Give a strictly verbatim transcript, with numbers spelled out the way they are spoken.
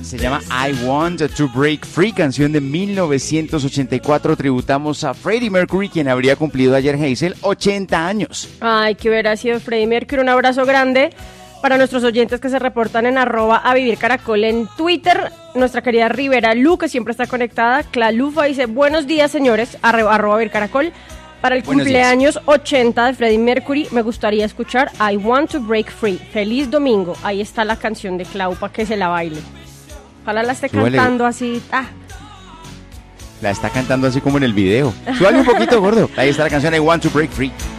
Se llama I Want to Break Free, canción de mil novecientos ochenta y cuatro. Tributamos a Freddie Mercury, quien habría cumplido ayer, Hazel, ochenta años. Ay, qué hubiera sido Freddie Mercury. Un abrazo grande para nuestros oyentes que se reportan en arroba a vivir caracol en Twitter. Nuestra querida Rivera Lu, que siempre está conectada. Clalufa dice, buenos días, señores, arroba, arroba a vivir caracol. Para el Buenos cumpleaños días. ochenta de Freddie Mercury, me gustaría escuchar I Want to Break Free. Feliz domingo. Ahí está la canción de Clau para que se la baile. Ojalá la esté Súbale. cantando así. Ah. La está cantando así como en el video. Súbale un poquito, gordo. Ahí está la canción I Want to Break Free.